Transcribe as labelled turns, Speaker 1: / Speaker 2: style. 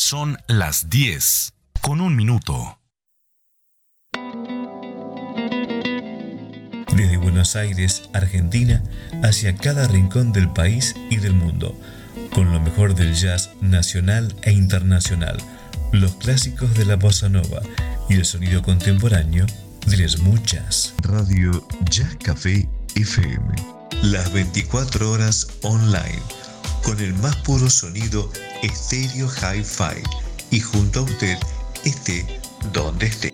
Speaker 1: Son las 10:01.
Speaker 2: Desde Buenos Aires, Argentina, hacia cada rincón del país y del mundo, con lo mejor del jazz nacional e internacional, los clásicos de la bossa nova y el sonido contemporáneo de las muchas.
Speaker 3: Radio Jazz Café FM. Las 24 horas online, con el más puro sonido estéreo hi-fi y junto a usted esté donde esté.